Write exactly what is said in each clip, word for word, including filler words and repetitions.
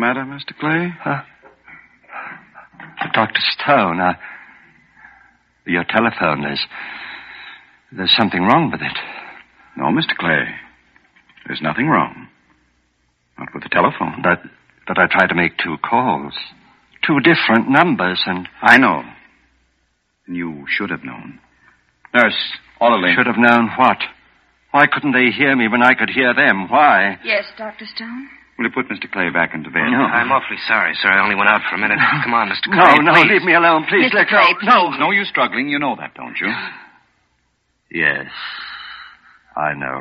matter, Mister Clay? Huh? Doctor Stone, uh, your telephone, there's, there's something wrong with it. No, Mister Clay. There's nothing wrong. Not with the telephone. But, but I tried to make two calls. Two different numbers, and... I know. And you should have known. Nurse, orderly. Should have known what? Why couldn't they hear me when I could hear them? Why? Yes, Doctor Stone? Will you put Mister Clay back into bed? No. I'm awfully sorry, sir. I only went out for a minute. Come on, Mister Clay. No, no, please. leave me alone, please. Mister Let Clay, go. please. No. No use struggling. You know that, don't you? Yes, I know.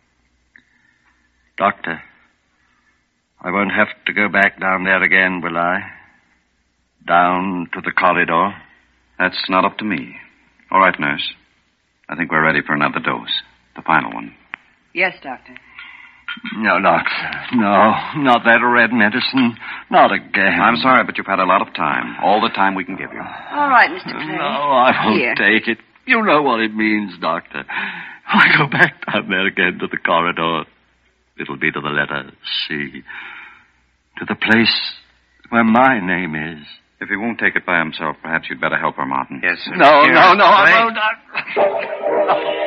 Doctor, I won't have to go back down there again, will I? Down to the corridor? That's not up to me. All right, nurse. I think we're ready for another dose. The final one. Yes, Doctor. No, doctor. No, not that red medicine. Not again. I'm sorry, but you've had a lot of time. All the time we can give you. All right, Mister Clay. No, I won't Here. take it. You know what it means, doctor. I go back down there again to the corridor. It'll be to the letter C. To the place where my name is. If he won't take it by himself, perhaps you'd better help her, Martin. Yes, sir. No, Here, no, no, I Clay. won't. I...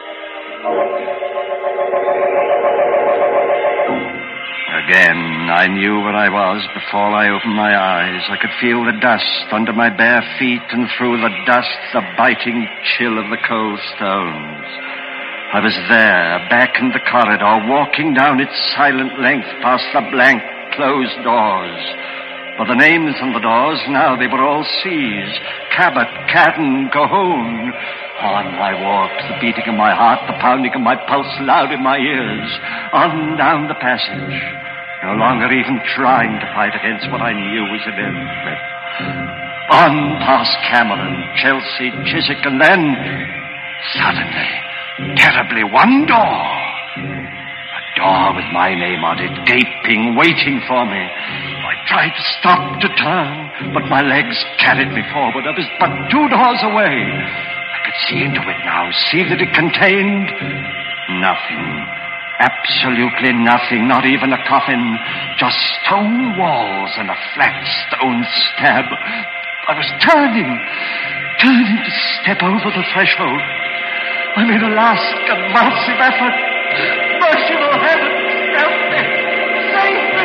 Again, I knew where I was before I opened my eyes. I could feel the dust under my bare feet, and through the dust, the biting chill of the cold stones. I was there, back in the corridor, walking down its silent length past the blank, closed doors. For the names on the doors, now they were all C's. Cabot, Cadden, Cahoon. On I walked, the beating of my heart, the pounding of my pulse loud in my ears. On down the passage, no longer even trying to fight against what I knew was inevitable. On past Cameron, Chelsea, Chiswick, and then, suddenly, terribly, one door. A door with my name on it, gaping, waiting for me. I tried to stop, to turn, but my legs carried me forward. I was but two doors away. I could see into it now, see that it contained nothing. Absolutely nothing, not even a coffin. Just stone walls and a flat stone slab. I was turning, turning to step over the threshold. I made a last convulsive effort. Merciful heaven, help me! Save me!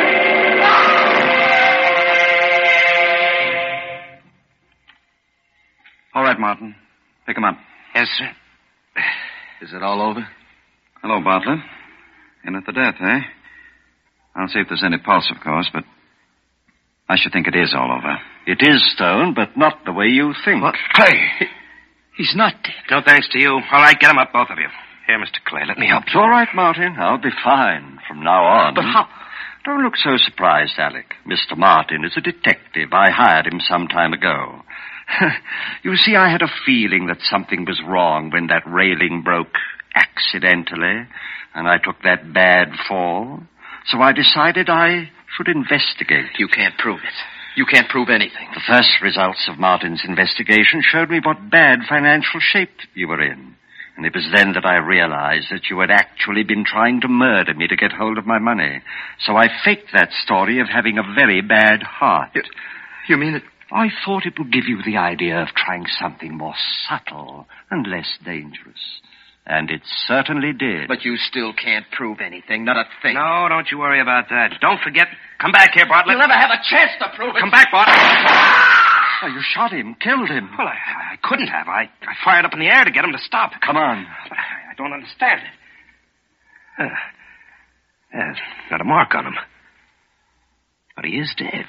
All right, Martin. Pick him up. Yes, sir. Is it all over? Hello, Bartlett. In at the death, eh? I'll see if there's any pulse, of course, but I should think it is all over. It is, Stone, but not the way you think. What? Clay! He's not dead. No thanks to you. All right, get him up, both of you. Here, Mister Clay, let me help It's you. all right, Martin. I'll be fine from now on. But how? Don't look so surprised, Alec. Mister Martin is a detective. I hired him some time ago. You see, I had a feeling that something was wrong when that railing broke accidentally, and I took that bad fall. So I decided I should investigate. You can't prove it. You can't prove anything. The first results of Martin's investigation showed me what bad financial shape you were in. And it was then that I realized that you had actually been trying to murder me to get hold of my money. So I faked that story of having a very bad heart. You, you mean it? I thought it would give you the idea of trying something more subtle and less dangerous. And it certainly did. But you still can't prove anything, not a thing. No, don't you worry about that. Don't forget. Come back here, Bartlett. You'll never have a chance to prove it. Come back, Bartlett. Oh, you shot him, killed him. Well, I, I couldn't have. I, I fired up in the air to get him to stop. Come on. But I, I don't understand it. Uh, there's not a mark on him. But he is dead.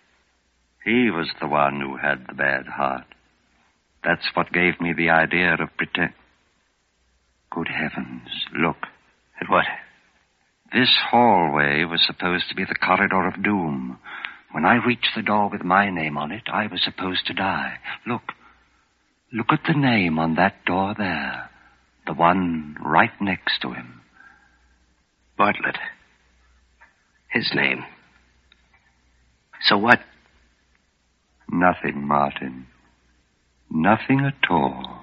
He was the one who had the bad heart. That's what gave me the idea of pretend. Good heavens, look. At what? This hallway was supposed to be the corridor of doom. When I reached the door with my name on it, I was supposed to die. Look. Look at the name on that door there. The one right next to him. Bartlett. His name. So what? Nothing, Martin. Nothing at all.